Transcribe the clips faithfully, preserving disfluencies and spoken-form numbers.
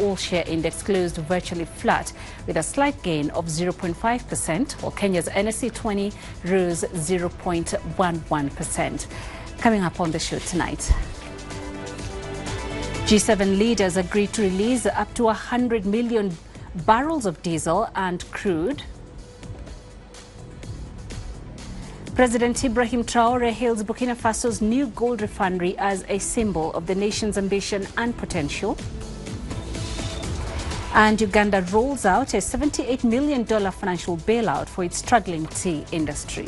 all-share index closed virtually flat with a slight gain of zero point five percent, while Kenya's N S E twenty rose zero point one one percent. Coming up on the show tonight, G seven leaders agreed to release up to one hundred million barrels of diesel and crude. President Ibrahim Traore hails Burkina Faso's new gold refinery as a symbol of the nation's ambition and potential. And Uganda rolls out a seventy-eight million dollars financial bailout for its struggling tea industry.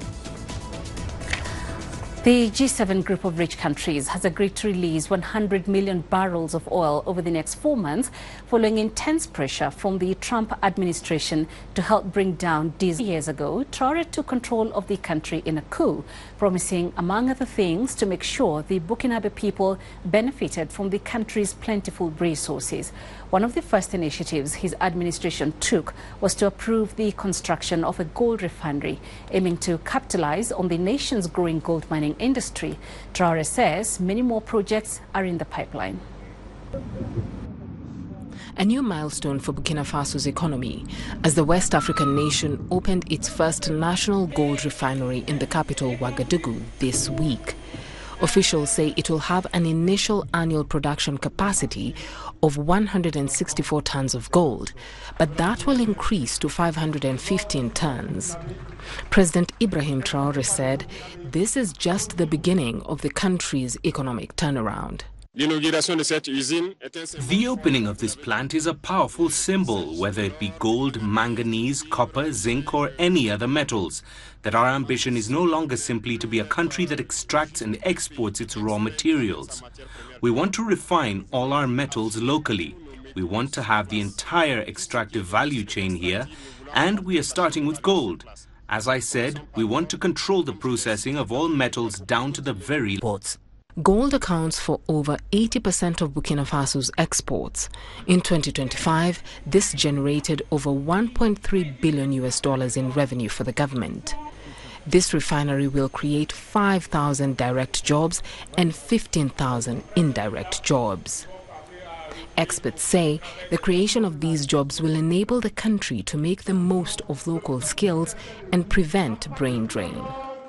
The G seven group of rich countries has agreed to release one hundred million barrels of oil over the next four months following intense pressure from the Trump administration to help bring down diesel. Years ago, Traore took control of the country in a coup, promising, among other things, to make sure the Burkinabe people benefited from the country's plentiful resources. One of the first initiatives his administration took was to approve the construction of a gold refinery, aiming to capitalize on the nation's growing gold mining industry. Traore says many more projects are in the pipeline. A new milestone for Burkina Faso's economy as the West African nation opened its first national gold refinery in the capital Ouagadougou this week. Officials say it will have an initial annual production capacity of one hundred sixty-four tons of gold, but that will increase to five hundred fifteen tons. President Ibrahim Traore said this is just the beginning of the country's economic turnaround. The opening of this plant is a powerful symbol, whether it be gold, manganese, copper, zinc, or any other metals, that our ambition is no longer simply to be a country that extracts and exports its raw materials. We want to refine all our metals locally. We want to have the entire extractive value chain here, and we are starting with gold. As I said, we want to control the processing of all metals down to the very ports. Gold accounts for over eighty percent of Burkina Faso's exports. In twenty twenty-five, this generated over one point three billion U S dollars in revenue for the government. This refinery will create five thousand direct jobs and fifteen thousand indirect jobs. Experts say the creation of these jobs will enable the country to make the most of local skills and prevent brain drain.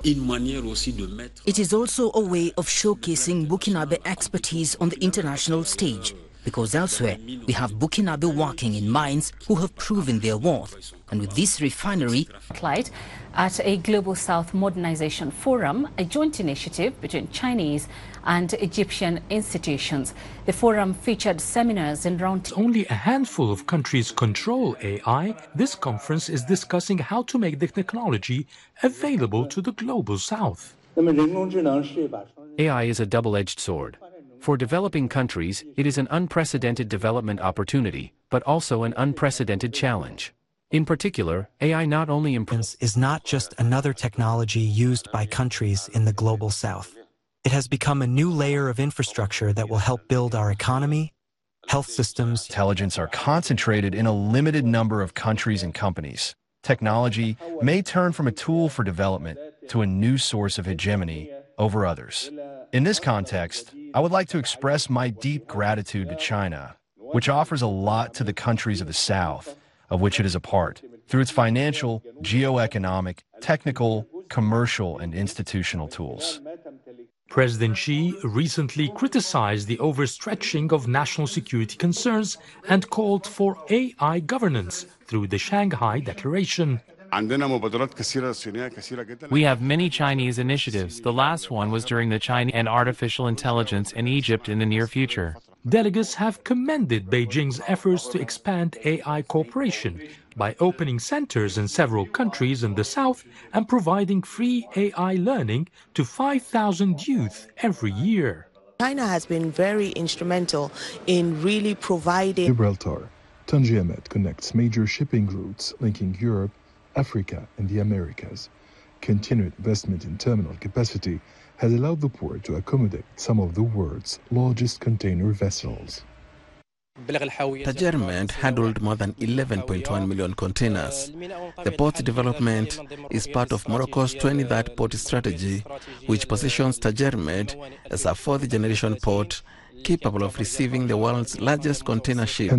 It is also a way of showcasing Burkinabe expertise on the international stage, because elsewhere we have Burkinabe working in mines who have proven their worth. And with this refinery, at a Global South Modernization Forum, a joint initiative between Chinese and Egyptian institutions. The forum featured seminars and round. Only a handful of countries control A I. This conference is discussing how to make the technology available to the Global South. A I is a double-edged sword. For developing countries, it is an unprecedented development opportunity, but also an unprecedented challenge. In particular, A I not only improves is not just another technology used by countries in the Global South. It has become a new layer of infrastructure that will help build our economy, health systems. Intelligence are concentrated in a limited number of countries and companies. Technology may turn from a tool for development to a new source of hegemony over others. In this context, I would like to express my deep gratitude to China, which offers a lot to the countries of the South, of which it is a part, through its financial, geoeconomic, technical, commercial, and institutional tools. President Xi recently criticized the overstretching of national security concerns and called for A I governance through the Shanghai Declaration. We have many Chinese initiatives. The last one was during the China and artificial intelligence in Egypt in the near future. Delegates have commended Beijing's efforts to expand A I cooperation by opening centers in several countries in the South and providing free A I learning to five thousand youth every year. China has been very instrumental in really providing. Gibraltar, Tangier connects major shipping routes linking Europe, Africa, and the Americas. Continued investment in terminal capacity has allowed the port to accommodate some of the world's largest container vessels. Tangier handled more than eleven point one million containers. The port's development is part of Morocco's twenty-third port strategy, which positions Tangier as a fourth-generation port capable of receiving the world's largest container ship.